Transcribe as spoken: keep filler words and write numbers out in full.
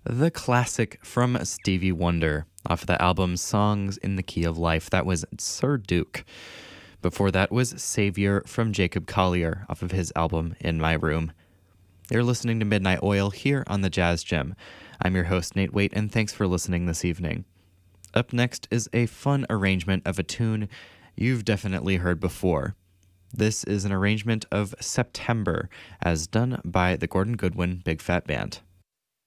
The classic from Stevie Wonder off of the album Songs in the Key of Life. That was Sir Duke. Before that was Savior from Jacob Collier off of his album In My Room. You're listening to Midnight Oil here on the Jazz Gem. I'm your host, Nate Waite, and thanks for listening this evening. Up next is a fun arrangement of a tune you've definitely heard before. This is an arrangement of September, as done by the Gordon Goodwin Big Fat Band.